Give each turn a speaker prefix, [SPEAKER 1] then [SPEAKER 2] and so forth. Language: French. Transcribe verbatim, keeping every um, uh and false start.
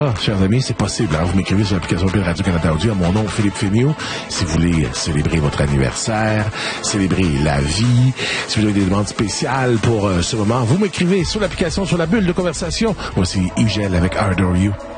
[SPEAKER 1] Ah, chers amis, c'est possible. Hein? Vous m'écrivez sur l'application de Radio-Canada Audio à mon nom, Philippe Fémiot. Si vous voulez célébrer votre anniversaire, célébrer la vie, si vous avez des demandes spéciales pour euh, ce moment, vous m'écrivez sur l'application, sur la bulle de conversation. Voici Ugel avec Adore You.